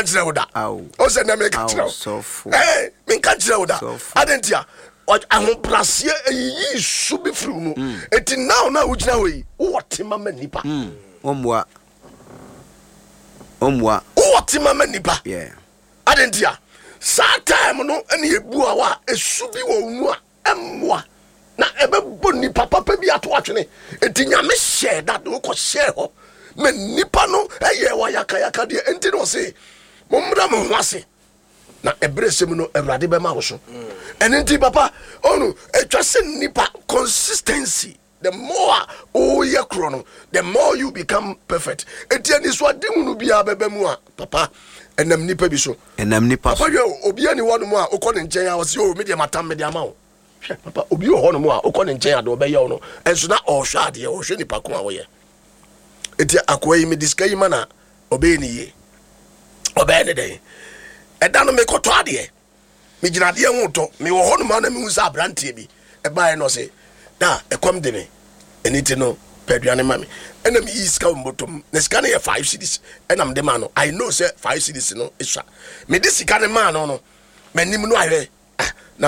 can't tell that. Oh, say na me can't tell. Eh, me can't tell that. Adentia. I brasia yi su be fru no. Eti now we gina we. What mama nipa. Omwa. What mama nipa. Yeah. Adentia. Sa time no ene ebu awa esu bi wo nu a emwa. Na ebe boni papa bi ato atwene. Eti nyame share that wo ko share ho. Me nipa no eye wa yaka de enti no say momra mo hwase. Na ebresem no awrade be ma wo so. Enti papa onu etwase nipa consistency. The more ye krono, the more you become perfect. Enti ani so ademu no bia bebe mu a papa enam nipa bi so. Enam nipa. Papa yo obi ani wonu mu a okọ ne nchen ya wo se o media matam media ma wo. Papa obi ho no mu a okọ ne nchen ya do be ye wo no. Enso na o hwa ade o hwe nipa ko a wo ye. Eti akwa yi me diska yi mana obe ni ye. Obe ne den. Eda no me koto ade. Me gina de ho to. Me wo ho no ma na me hu sa brante bi. E ba no se da ekom de me. Eniti no peduane mami. Ena me iska mbotom. Na sika na ye 5 cedis. Ena me de ma no. I know say 5 cedis no isha. Me de sika ne ma no no. Manim no ahwe.